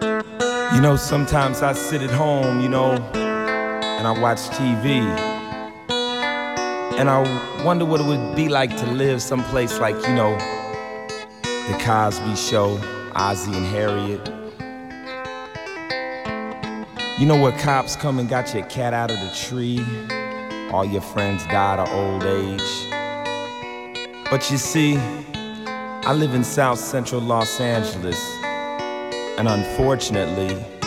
You know, sometimes I sit at home, and I watch TV, and I wonder what it would be like to live someplace like, The Cosby Show, Ozzie and Harriet. You know where cops come and got your cat out of the tree, all your friends died of old age. But you see, I live in South Central Los Angeles, and unfortunately,